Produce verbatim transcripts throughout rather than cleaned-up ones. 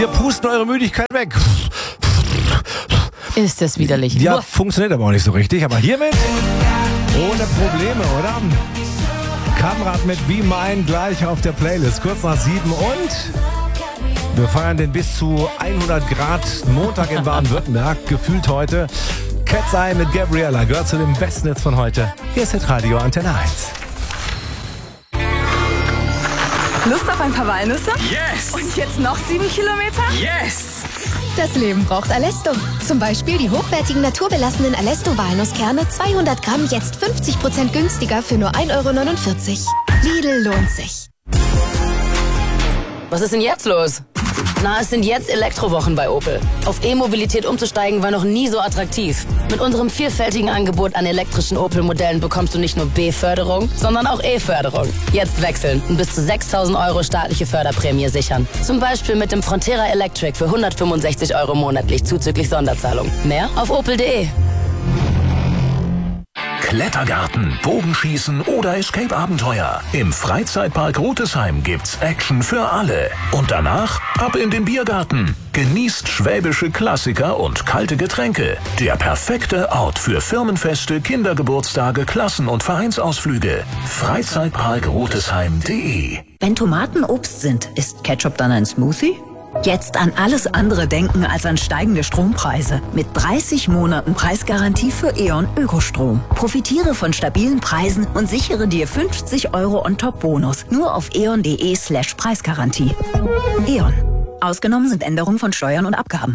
Wir pusten eure Müdigkeit weg. Ist das widerlich. Ja, Uah. funktioniert aber auch nicht so richtig. Aber hiermit ohne Probleme, oder? Kamrat mit Be Mine gleich auf der Playlist. Kurz nach sieben und wir feiern den bis zu hundert Grad Montag in Baden-Württemberg. Gefühlt heute. Cat's Eye mit Gabriella gehört zu dem besten Hits von heute. Hier ist Hitradio Antenne eins. Lust auf ein paar Walnüsse? Yes! Und jetzt noch sieben Kilometer? Yes! Das Leben braucht Alesto. Zum Beispiel die hochwertigen naturbelassenen Alesto-Walnusskerne zweihundert Gramm jetzt fünfzig Prozent günstiger für nur ein Euro neunundvierzig. Lidl lohnt sich. Was ist denn jetzt los? Na, es sind jetzt Elektrowochen bei Opel. Auf E-Mobilität umzusteigen war noch nie so attraktiv. Mit unserem vielfältigen Angebot an elektrischen Opel-Modellen bekommst du nicht nur B-Förderung, sondern auch E-Förderung. Jetzt wechseln und bis zu sechstausend Euro staatliche Förderprämie sichern. Zum Beispiel mit dem Frontera Electric für hundertfünfundsechzig Euro monatlich zuzüglich Sonderzahlung. Mehr auf opel punkt de. Klettergarten, Bogenschießen oder Escape-Abenteuer. Im Freizeitpark Rutesheim gibt's Action für alle. Und danach ab in den Biergarten. Genießt schwäbische Klassiker und kalte Getränke. Der perfekte Ort für Firmenfeste, Kindergeburtstage, Klassen- und Vereinsausflüge. Freizeitpark Rutesheim punkt de. Wenn Tomaten Obst sind, ist Ketchup dann ein Smoothie? Jetzt an alles andere denken als an steigende Strompreise. Mit dreißig Monaten Preisgarantie für E.ON Ökostrom. Profitiere von stabilen Preisen und sichere dir fünfzig Euro on top Bonus. Nur auf eon punkt de slash Preisgarantie. E.ON. Ausgenommen sind Änderungen von Steuern und Abgaben.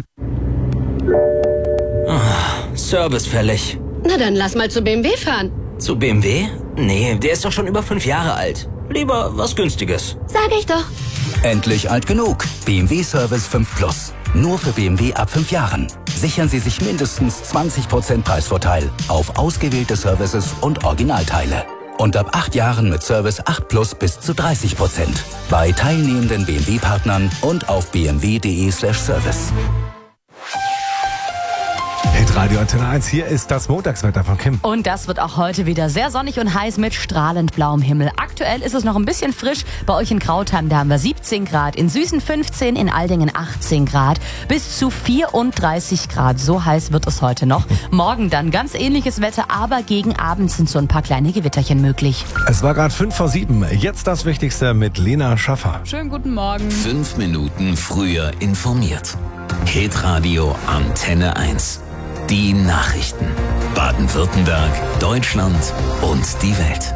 Oh, Service fällig. Na dann lass mal zu B M W fahren. Zu B M W? Nee, der ist doch schon über fünf Jahre alt. Lieber was Günstiges. Sag ich doch. Endlich alt genug. B M W Service fünf Plus. Nur für B M W ab fünf Jahren. Sichern Sie sich mindestens zwanzig Prozent Preisvorteil auf ausgewählte Services und Originalteile. Und ab acht Jahren mit Service acht Plus bis zu dreißig Prozent. Bei teilnehmenden B M W-Partnern und auf b m w punkt de slash service. Hitradio Antenne eins, hier ist das Montagswetter von Kim. Und das wird auch heute wieder sehr sonnig und heiß mit strahlend blauem Himmel. Aktuell ist es noch ein bisschen frisch. Bei euch in Krautheim, da haben wir siebzehn Grad, in Süßen fünfzehn, in Aldingen achtzehn Grad, bis zu vierunddreißig Grad. So heiß wird es heute noch. Morgen dann ganz ähnliches Wetter, aber gegen Abend sind so ein paar kleine Gewitterchen möglich. Es war gerade fünf vor sieben. Jetzt das Wichtigste mit Lena Schaffer. Schönen guten Morgen. Fünf Minuten früher informiert. Hitradio Antenne eins. Die Nachrichten. Baden-Württemberg, Deutschland und die Welt.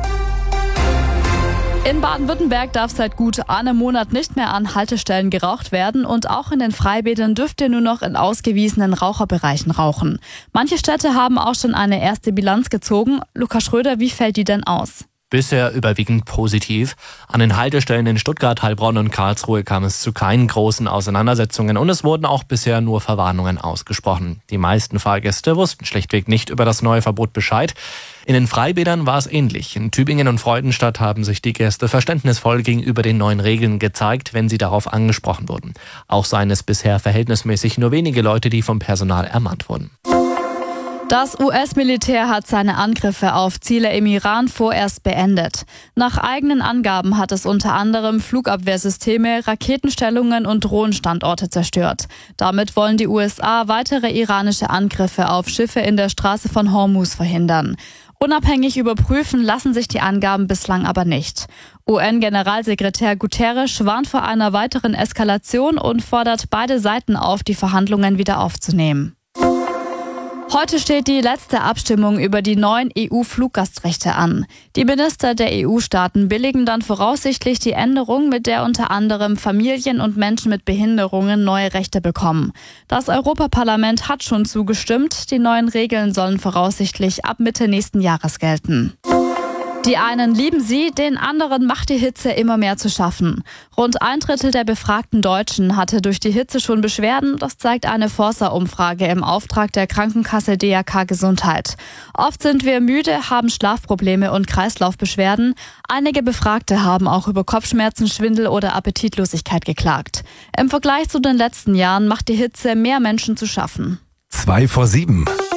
In Baden-Württemberg darf seit gut einem Monat nicht mehr an Haltestellen geraucht werden und auch in den Freibädern dürft ihr nur noch in ausgewiesenen Raucherbereichen rauchen. Manche Städte haben auch schon eine erste Bilanz gezogen. Lukas Schröder, wie fällt die denn aus? Bisher überwiegend positiv. An den Haltestellen in Stuttgart, Heilbronn und Karlsruhe kam es zu keinen großen Auseinandersetzungen und es wurden auch bisher nur Verwarnungen ausgesprochen. Die meisten Fahrgäste wussten schlichtweg nicht über das neue Verbot Bescheid. In den Freibädern war es ähnlich. In Tübingen und Freudenstadt haben sich die Gäste verständnisvoll gegenüber den neuen Regeln gezeigt, wenn sie darauf angesprochen wurden. Auch seien es bisher verhältnismäßig nur wenige Leute, die vom Personal ermahnt wurden. Das U S-Militär hat seine Angriffe auf Ziele im Iran vorerst beendet. Nach eigenen Angaben hat es unter anderem Flugabwehrsysteme, Raketenstellungen und Drohnenstandorte zerstört. Damit wollen die U S A weitere iranische Angriffe auf Schiffe in der Straße von Hormuz verhindern. Unabhängig überprüfen lassen sich die Angaben bislang aber nicht. U N-Generalsekretär Guterres warnt vor einer weiteren Eskalation und fordert beide Seiten auf, die Verhandlungen wieder aufzunehmen. Heute steht die letzte Abstimmung über die neuen E U-Fluggastrechte an. Die Minister der E U-Staaten billigen dann voraussichtlich die Änderung, mit der unter anderem Familien und Menschen mit Behinderungen neue Rechte bekommen. Das Europaparlament hat schon zugestimmt. Die neuen Regeln sollen voraussichtlich ab Mitte nächsten Jahres gelten. Die einen lieben sie, den anderen macht die Hitze immer mehr zu schaffen. Rund ein Drittel der befragten Deutschen hatte durch die Hitze schon Beschwerden. Das zeigt eine Forsa-Umfrage im Auftrag der Krankenkasse D R K Gesundheit. Oft sind wir müde, haben Schlafprobleme und Kreislaufbeschwerden. Einige Befragte haben auch über Kopfschmerzen, Schwindel oder Appetitlosigkeit geklagt. Im Vergleich zu den letzten Jahren macht die Hitze mehr Menschen zu schaffen. Zwei vor sieben.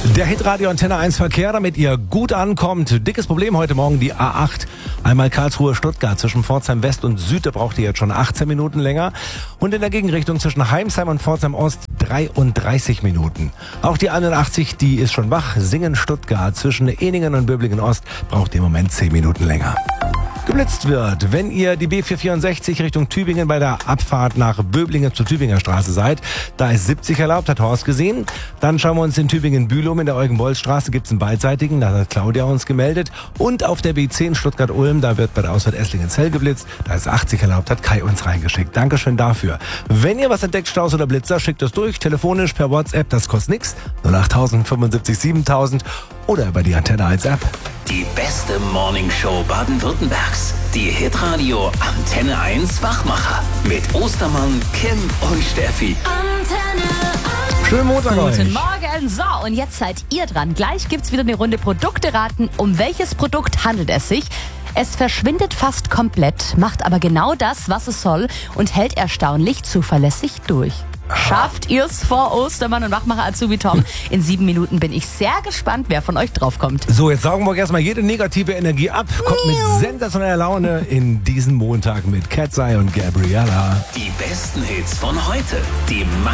Der Hitradio Antenne eins Verkehr, damit ihr gut ankommt. Dickes Problem heute Morgen, die A acht. Einmal Karlsruhe-Stuttgart zwischen Pforzheim West und Süd, da braucht ihr jetzt schon achtzehn Minuten länger. Und in der Gegenrichtung zwischen Heimsheim und Pforzheim Ost dreiunddreißig Minuten. Auch die einundachtzig, die ist schon wach. Singen-Stuttgart zwischen Ehningen und Böblingen Ost braucht ihr im Moment zehn Minuten länger. Geblitzt wird, wenn ihr die B vierhundertvierundsechzig Richtung Tübingen bei der Abfahrt nach Böblingen zur Tübinger Straße seid. Da ist siebzig erlaubt, hat Horst gesehen. Dann schauen wir uns in Tübingen-Bühl um. In der Eugen-Bolz-Straße gibt es einen beidseitigen, da hat Claudia uns gemeldet. Und auf der B zehn Stuttgart-Ulm, da wird bei der Ausfahrt Esslingen-Zell geblitzt. Da ist achtzig erlaubt, hat Kai uns reingeschickt. Dankeschön dafür. Wenn ihr was entdeckt, Staus oder Blitzer, schickt es durch, telefonisch, per WhatsApp, das kostet nichts. null acht fünfundsiebzig siebentausend oder über die Antenne eins App. Die beste Morningshow Baden-Württembergs. Die Hitradio Antenne eins Wachmacher. Mit Ostermann, Kim und Steffi. Antenne eins. Schönen Montag euch. Guten Morgen. So, und jetzt seid ihr dran. Gleich gibt's wieder eine Runde Produkte raten. Um welches Produkt handelt es sich? Es verschwindet fast komplett, macht aber genau das, was es soll und hält erstaunlich zuverlässig durch. Schafft ihr's vor Ostermann und Wachmacher Azubi Tom? In sieben Minuten bin ich sehr gespannt, wer von euch draufkommt. So, jetzt saugen wir erstmal jede negative Energie ab. Kommt mit sensationeller Laune in diesen Montag mit Cat's Eye und Gabriella. Die besten Hits von heute. Die